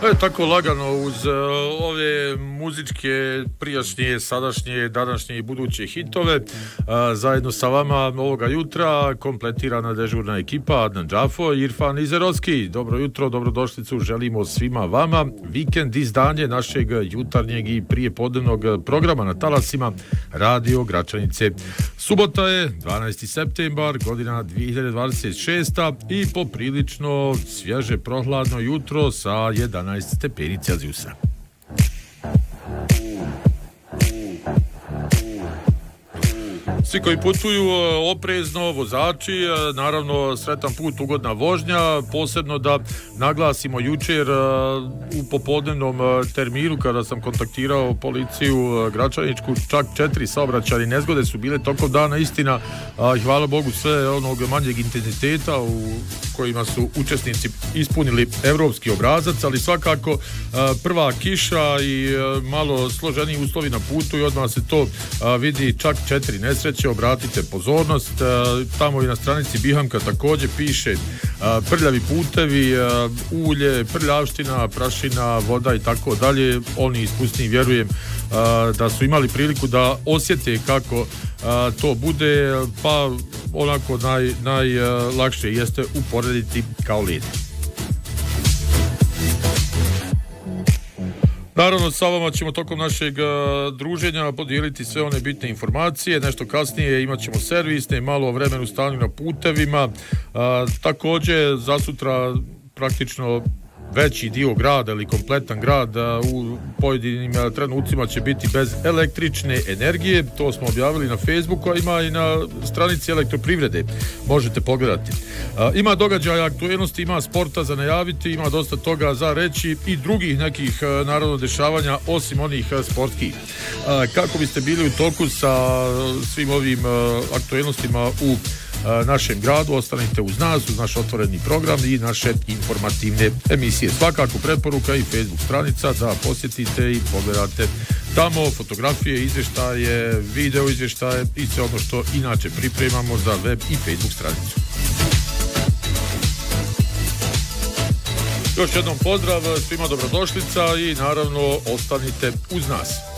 Tako lagano uz ove muzičke prijašnje, sadašnje, današnje i buduće hitove zajedno sa vama ovoga jutra kompletirana dežurna ekipa Adnan Džafo i Irfan Izerovski. Dobro jutro, dobrodošlicu želimo svima vama. Vikend izdanje našeg jutarnjeg i prijepodnevnog programa na talasima Radio Gračanice. Subota je 12. septembar, godina 2026. i poprilično svježe prohladno jutro sa 11 stepeni Celzijusa. Svi koji putuju oprezno, vozači, naravno sretan put, ugodna vožnja, posebno da naglasimo jučer u popodnevnom terminu kada sam kontaktirao policiju Gračaničku, čak 4 saobraćajne nezgode su bile tokom dana, istina, hvala Bogu sve onog manjeg intenziteta u kojima su učesnici ispunili evropski obrazac, ali svakako prva kiša i malo složeniji uslovi na putu i odmah se to vidi, čak 4 nesreće. Obratite pozornost, tamo i na stranici Bihamka također piše prljavi putevi, ulje, prljavština, prašina, voda i tako dalje. Oni iskusni, vjerujem da su imali priliku da osjete kako to bude, pa onako najlakše jeste uporediti kao led. Naravno, sa vama ćemo tokom našeg druženja podijeliti sve one bitne informacije. Nešto kasnije imat ćemo servisne, malo vremenu stanju na putevima. Također, za sutra praktično veći dio grada ili kompletan grad u pojedinim trenucima će biti bez električne energije. To smo objavili na Facebooku, a ima i na stranici Elektroprivrede. Možete pogledati. Ima događaja, aktuelnosti, ima sporta za najaviti, ima dosta toga za reći i drugih nekih naravno dešavanja osim onih sportskih. Kako biste bili u toku sa svim ovim aktuelnostima u našem gradu, ostanite uz nas, uz naš otvoreni program i naše informativne emisije. Svakako preporuka i Facebook stranica da posjetite i pogledate tamo fotografije, izvještaje, video izvještaje i sve ono što inače pripremamo za web i Facebook stranicu. Još jednom pozdrav, svima dobrodošlica i naravno ostanite uz nas.